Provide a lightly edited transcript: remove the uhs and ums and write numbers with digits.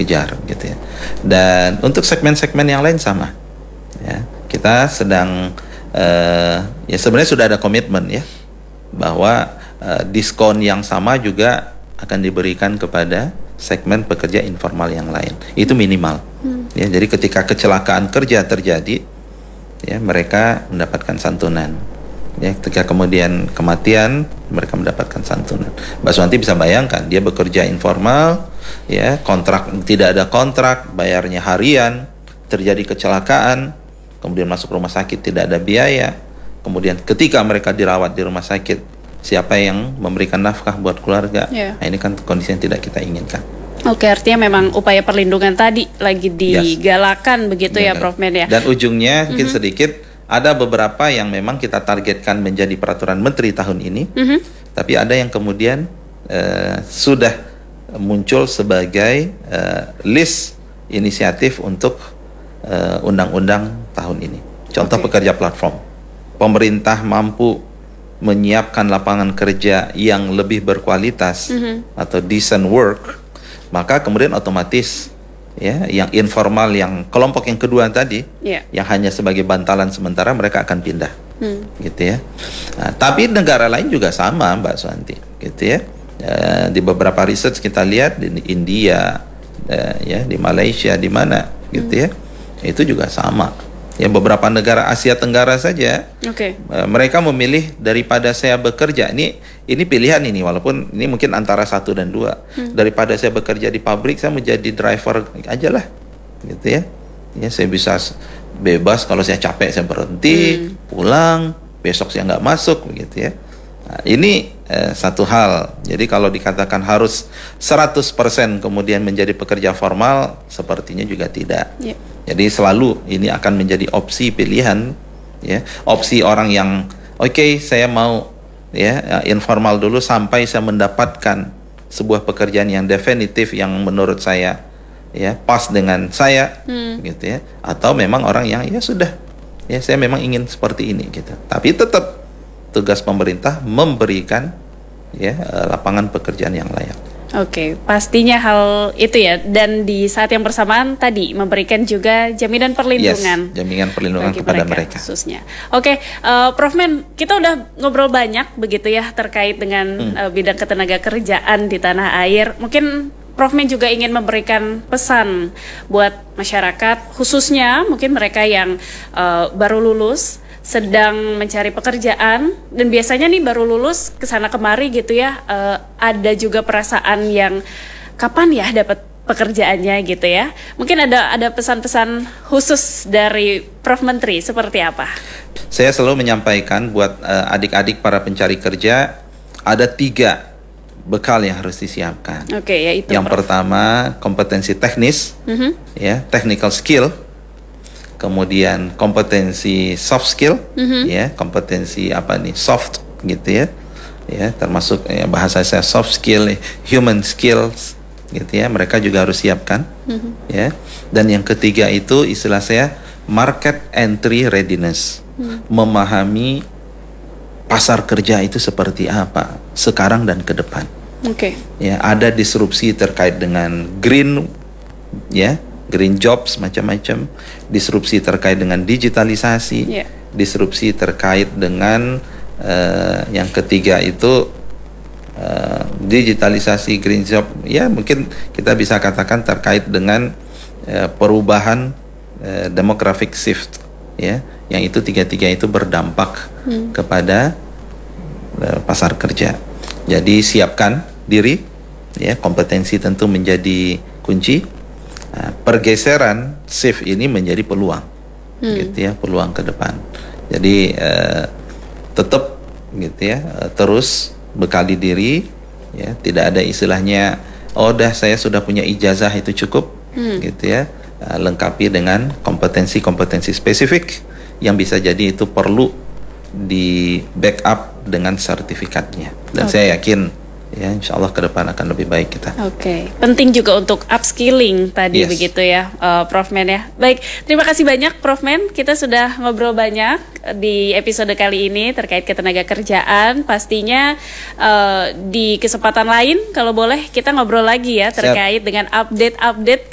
dikejar gitu ya. Dan untuk segmen-segmen yang lain sama ya, kita sedang ya sebenarnya sudah ada komitmen ya bahwa diskon yang sama juga akan diberikan kepada segmen pekerja informal yang lain. Itu minimal. Ya, jadi ketika kecelakaan kerja terjadi ya, mereka mendapatkan santunan. Ya, ketika kemudian kematian, mereka mendapatkan santunan. Mbak Suwanti bisa bayangkan, dia bekerja informal, ya, kontrak tidak ada kontrak, bayarnya harian, terjadi kecelakaan, kemudian masuk rumah sakit tidak ada biaya, kemudian ketika mereka dirawat di rumah sakit, siapa yang memberikan nafkah buat keluarga? Yeah. Nah, ini kan kondisi yang tidak kita inginkan. Oke, artinya memang upaya perlindungan tadi lagi digalakan begitu ya, Prof Men ya. Dan ujungnya mungkin sedikit, ada beberapa yang memang kita targetkan menjadi peraturan menteri tahun ini, tapi ada yang kemudian sudah muncul sebagai list inisiatif untuk undang-undang tahun ini. Contoh pekerja platform. Pemerintah mampu menyiapkan lapangan kerja yang lebih berkualitas atau decent work, maka kemudian otomatis ya, yang informal, yang kelompok yang kedua tadi, yang hanya sebagai bantalan sementara, mereka akan pindah, gitu ya. Nah, tapi negara lain juga sama, Mbak Suwanti, gitu ya. Di beberapa research kita lihat di India, ya, di Malaysia, di mana, gitu ya, itu juga sama. Ya, beberapa negara Asia Tenggara saja, mereka memilih daripada saya bekerja, ini pilihan ini, walaupun ini mungkin antara 1 dan 2, daripada saya bekerja di pabrik, saya menjadi driver aja lah, gitu ya. Ya, saya bisa bebas, kalau saya capek saya berhenti, pulang, besok saya nggak masuk, begitu ya. Nah, ini satu hal. Jadi kalau dikatakan harus 100% kemudian menjadi pekerja formal, sepertinya juga tidak. Jadi selalu ini akan menjadi opsi pilihan, ya, opsi orang yang saya mau ya informal dulu sampai saya mendapatkan sebuah pekerjaan yang definitif yang menurut saya ya pas dengan saya, gitu ya. Atau memang orang yang ya sudah, ya saya memang ingin seperti ini gitu. Tapi tetap tugas pemerintah memberikan ya lapangan pekerjaan yang layak. Oke, pastinya hal itu ya. Dan di saat yang bersamaan tadi memberikan juga jaminan perlindungan. Jaminan perlindungan kepada mereka. Khususnya. Oke, Prof Men, kita udah ngobrol banyak begitu ya terkait dengan bidang ketenaga kerjaan di tanah air. Mungkin Prof Men juga ingin memberikan pesan buat masyarakat, khususnya mungkin mereka yang baru lulus, sedang mencari pekerjaan, dan biasanya nih baru lulus kesana kemari gitu ya, ada juga perasaan yang kapan ya dapat pekerjaannya gitu ya. Mungkin ada pesan-pesan khusus dari Prof Menteri seperti apa? Saya selalu menyampaikan buat adik-adik para pencari kerja, ada 3 bekal yang harus disiapkan. Yaitu yang pertama kompetensi teknis, ya, technical skill. Kemudian kompetensi soft skill, ya, kompetensi soft gitu ya, ya termasuk ya, bahasa saya soft skill, human skills, gitu ya, mereka juga harus siapkan, ya. Dan yang ketiga itu istilah saya market entry readiness, memahami pasar kerja itu seperti apa sekarang dan ke depan. Ya, ada disrupsi terkait dengan green, ya. Green jobs macam-macam, disrupsi terkait dengan digitalisasi, disrupsi terkait dengan yang ketiga itu digitalisasi, green job, ya mungkin kita bisa katakan terkait dengan perubahan demographic shift, ya, yang itu 3 itu berdampak kepada pasar kerja. Jadi siapkan diri, ya, kompetensi tentu menjadi kunci. Nah, pergeseran shift ini menjadi peluang, gitu ya, peluang ke depan. Jadi tetap gitu ya, terus bekali diri, ya, tidak ada istilahnya saya sudah punya ijazah itu cukup, gitu ya. Lengkapi dengan kompetensi-kompetensi spesifik yang bisa jadi itu perlu di backup dengan sertifikatnya. Dan saya yakin ya, insya Allah ke depan akan lebih baik kita. Penting juga untuk upskilling tadi, begitu ya, Prof Men ya. Baik, terima kasih banyak Prof Men. Kita sudah ngobrol banyak di episode kali ini terkait ketenaga kerjaan. Pastinya di kesempatan lain kalau boleh kita ngobrol lagi ya terkait dengan update-update